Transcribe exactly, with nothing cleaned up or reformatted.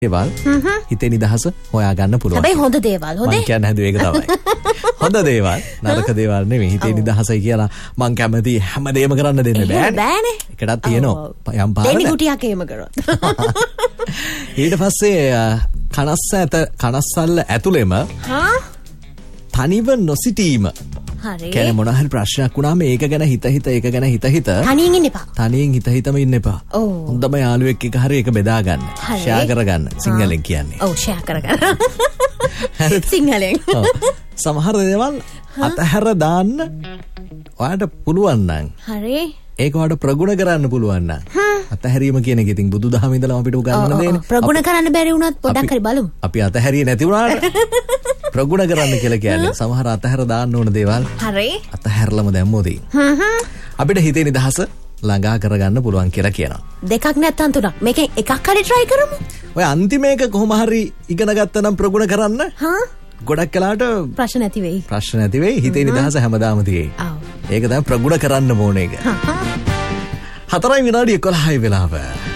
දේවල් හිතේ නිදහස හොයා ගන්න පුළුවන්. හැබැයි හොඳ දේවල් හොඳේ. මම කියන්නේ හැදුවේ ඒක තමයි. හොඳ දේවල් නරක දේවල් නෙමෙයි. හිතේ නිදහසයි කියලා මං කැමති හැමදේම කරන්න දෙන්න බෑනේ. බෑනේ. එකටත් තියෙනවා යම් පාරක. දෙන්නේ කුටියක් එහෙම කරොත්. ඊට පස්සේ කනස්ස ඇත කනස්සල්ල ඇතුළෙම හා තනිව නොසිටීම. හරි. කියන්නේ මොන හරි ප්‍රශ්නයක් වුණාම ඒක ගැන හිත හිත ඒක ගැන හිත හිත තනියෙන් ඉන්න එපා. තනියෙන් හිත හිතම ඉන්න එපා. ඔව්. හොඳම යාළුවෙක් එක හරි ඒක බෙදා ගන්න. ෂෙයා කරගන්න සිංහලෙන් කියන්නේ. ඔව් ෂෙයා කරගන්න. සිංහලෙන්. ඔව්. සමහර දේවල් අතහැර දාන්න ඔයාට පුළුවන් නම්. හරි. ඒක ඔයාට ප්‍රගුණ කරන්න පුළුවන් නම්. අතහැරීම කියන එක ඉතින් බුදුදහම ඉඳලා අපිට උගන්වන දෙන්නේ. ප්‍රගුණ කරන්න බැරි වුණත් පොඩ්ඩක් හරි බලමු. අපි අතහැරියේ නැති වුණාට ප්‍රගුණ කරන්න කියලා කියන්නේ සමහර අතහැර දාන්න ඕන දේවල්. හරි. අතහැරලම දැම්මොත් අපිට හිතේ නිදහස ළඟා කරගන්න පුළුවන් කියලා කියනවා. දෙකක් නැත්තම් තුනක්. මේකෙන් එකක් හරි try කරමු. ඔය අන්තිම එක කොහොම හරි ඉගෙන ගත්තා නම් ප්‍රගුණ කරන්න. හා ගොඩක් කලාට ප්‍රශ්න නැති වෙයි. ප්‍රශ්න නැති වෙයි. හිතේ නිදහස හැමදාම තියෙයි. ආව්. ඒක තමයි ප්‍රගුණ කරන්න ඕන එක. හතරයි විනාඩි එකොළහයි වෙලාව.